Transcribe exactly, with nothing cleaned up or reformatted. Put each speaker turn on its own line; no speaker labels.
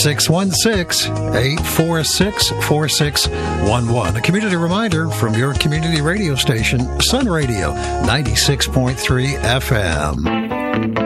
six one six, eight four six, four six one one. A community reminder from your community radio station, Sun Radio, ninety-six point three F M.